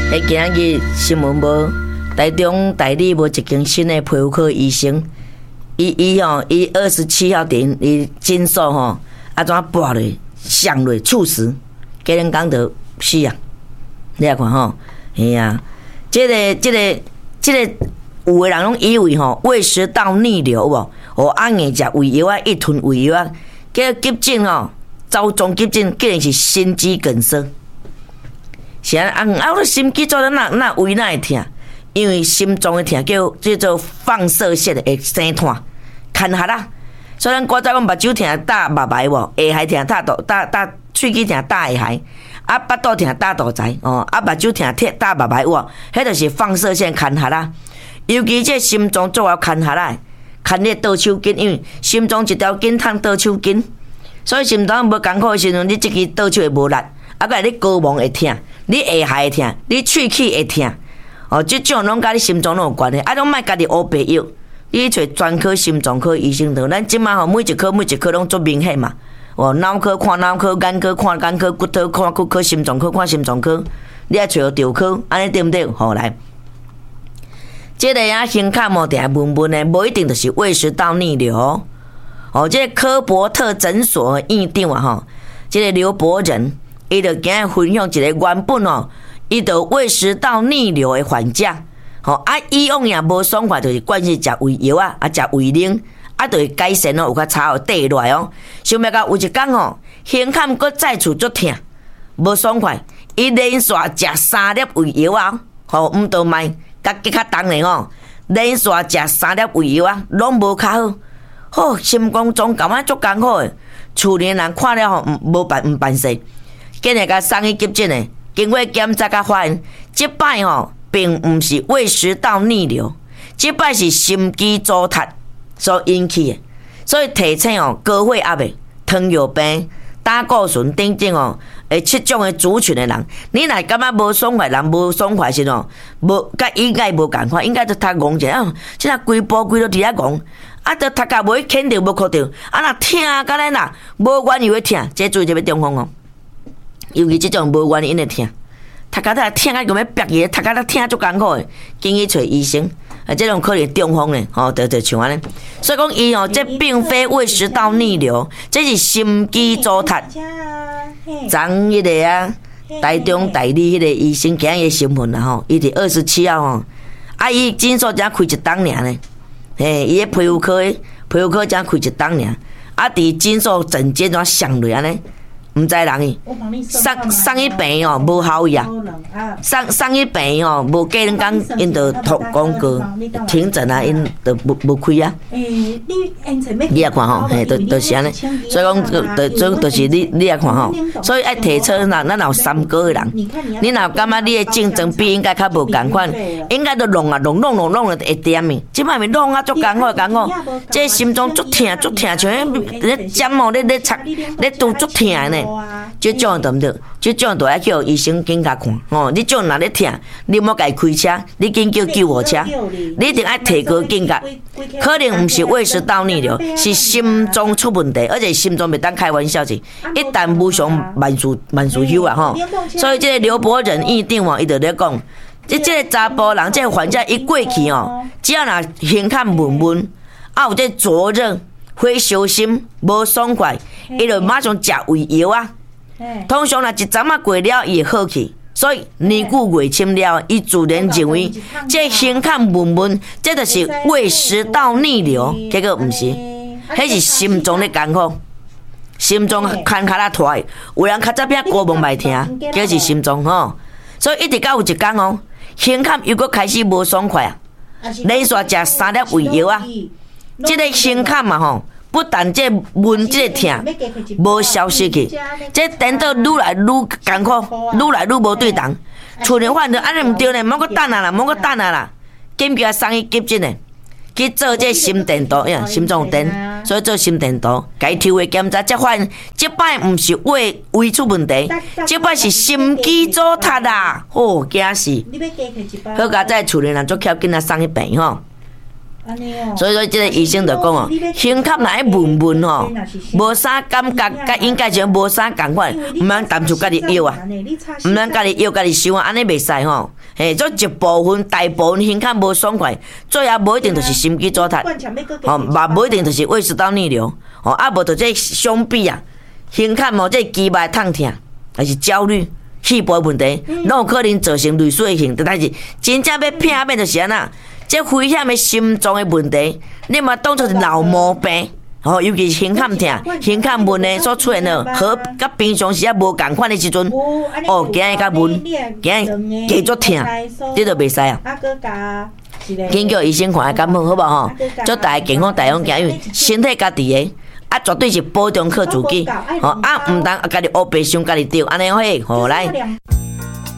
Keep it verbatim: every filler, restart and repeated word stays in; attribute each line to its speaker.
Speaker 1: 迄今日新闻无，台中台里无一间新的皮肤科医生，伊伊吼，伊二十七号顶伊诊所吼，啊怎拔落上落猝死，家人讲着死啊！你来看吼，嘿啊，即个即个即个有诶人拢以为吼胃食道逆流有无？哦，暗暝食胃药啊，一吞胃药啊，结果急诊吼，走中急诊竟然是心肌梗塞。是啊，啊，我心肌做哪哪胃哪会痛？因为心脏的痛叫叫做放射线会生痰，牵下啦。所以咱古早讲目睭痛打目白无，下海痛打肚打打喙齿痛打下海，啊巴肚痛打肚脐哦，啊目睭痛打目白有无？迄就是放射线牵下啦。尤其这心脏做要牵下来，牵你倒手筋，因为心脏一条筋通倒手筋，所以心脏无艰苦的时阵，你即支倒手会无力，啊个你高毛会痛。你下海会痛，你喙齿会痛，哦，即种拢甲你心脏拢有关系，啊，拢莫家己乌白药，你去找专科心脏科医生得。咱即马吼每一科每一科拢足明显嘛，哦，脑科看脑科，眼科看眼科，骨头看骨科，心脏科看心脏科，你爱找着科，安尼对毋对？好来，即个啊胸坎无定闷闷的，无一定就是胃食道逆流。哦，即个科博特诊所院长啊吼，即个刘伯仁。伊就今日分享一个原本哦，伊就胃食道逆流的患者，吼啊，以往也无爽快，就是惯是食胃药啊，啊食胃奶，啊就会改善哦，有较差哦，低落来哦。想要到有一天哦，胸坎搁再次足痛，无爽快，伊连续食三粒胃药啊，吼毋倒卖，甲吉较重的哦，连续食三粒胃药啊，拢无较好，吼心肝总感觉足艰苦的，厝里人看了吼，无办毋办事。今日甲送去急诊的，经过检查甲发现，即摆吼并毋是胃食道逆流，即摆是心肌阻塞所引起的。所以提醒哦，高血压的、糖尿病、胆固醇等等哦，诶七种的族群的人，你若感觉无爽快，人无爽快时哦，无甲应该无共款，应该就读戆者啊，即个规步规都伫遐戆，啊，都读甲无去牵着无靠着，啊若痛甲咱若无缘由的痛，这注意就要中风哦。尤其即种无原因的痛，读甲他痛甲咁要憋去，读甲他痛足艰苦的，建议找医生。啊，这种可能中风的，吼、哦，就就像安尼。所以讲，伊哦，这并非胃食道逆流，这是心肌阻塞。昨迄个啊，台中台里迄个医生今日新闻啦吼，伊伫二十七号吼，啊，伊诊所只开一档尔呢，嘿，伊个皮肤科的皮肤科只开一档尔，啊，伫诊所整间怎上落安尼？毋知人伊送送伊病哦，无效益啊！送送伊病哦，无过两工，因就托广告停诊啊，因就无无开啊。你也看吼，嘿，就就是安尼。所以讲，就就就是你你也看吼，所以爱提倡咱咱有三高的人，你若感觉你的竞争比应该较无共款，应该都弄啊弄弄弄弄了会点的。即摆咪弄啊足艰苦艰苦，这心脏足痛足痛，像咧针哦咧咧插咧拄足痛的呢。这种对毋对？这种都要叫医生紧甲看哦。你种若咧痛，你莫家开车，你紧叫救护车，你一定爱提高警觉。可能毋是胃食道逆流，是心脏出问题，而且心脏袂当开玩笑者，一旦无常万事万事休啊吼。所以这个刘伯仁院长哦，伊就咧讲，即这个查甫人，这个患者一过去哦，只要若胸坎闷闷，啊有这灼热。会烧心，无爽快，伊就马上食胃药啊。通常若一阵仔过了，伊会好去。所以年久月深了，伊自然认为这胸坎闷闷，这就是胃食道逆流。结果毋是，迄是心脏咧艰苦，心脏牵卡拉拖，有人较早变高梦歹听，叫是心脏吼。所以一直到有一天哦，胸坎又搁开始无爽快啊，连续食三粒胃药啊。这个胸坎嘛吼，不但这闷这个痛无消失去，这等到愈来愈艰苦，愈来愈无对当。厝里反正安尼毋对呢，莫搁等啊啦，莫搁等啊啦，紧叫送去急诊的，去做这心电图呀，心脏有电，所以做心电图，该抽的检查，才发现这摆毋是胃胃出问题，这摆是心肌阻塞啦，哦，惊死！好，甲在厝里人做巧紧啊送去病吼。 所以说，即个医生就讲哦，胸腔若爱闷闷吼，无啥感觉，甲应该像无啥共款，毋通担住家己药啊，毋通家己药家己收啊，安尼袂使吼。嘿，做一部分、大部分胸腔无爽快，最后无一定就是心肌阻塞，吼，嘛无一定就是胃食道逆流，吼，啊无就这相比啊，胸腔吼这肌脉痛痛，还是焦虑。气部问题，拢有可能造成类似性的代志。真正要拼变就是安那，这危险的心脏的问题，你嘛当作是老毛病。哦，尤其是胸腔痛、胸腔闷的所出现的，和甲平常时啊无共款的时阵，哦，今日较闷，今日继续痛，这就袂使啊。紧叫医生看下感冒好无吼？祝大家健康大勇健，因为身体家己的。啊，绝对是保重靠自己，吼啊，毋通啊，家己乌白想家己着，安尼好，好来。